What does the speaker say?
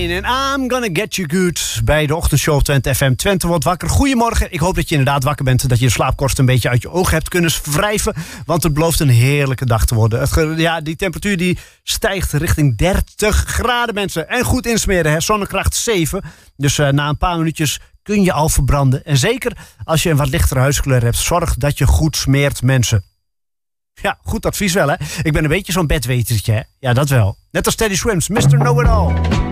en I'm gonna get you good bij de ochtendshow op Twente FM. Twente wordt wakker. Goedemorgen. Ik hoop dat je inderdaad wakker bent. Dat je de slaapkorst een beetje uit je ogen hebt kunnen wrijven. Want het belooft een heerlijke dag te worden. Die temperatuur die stijgt richting 30 graden, mensen. En goed insmeren, hè. Zonnekracht 7. Dus na een paar minuutjes kun je al verbranden. En zeker als je een wat lichtere huidskleur hebt, zorg dat je goed smeert, mensen. Ja, goed advies wel, hè. Ik ben een beetje zo'n bedwetertje, hè. Ja, dat wel. Net als Teddy Swims, Mr. Know-It-All.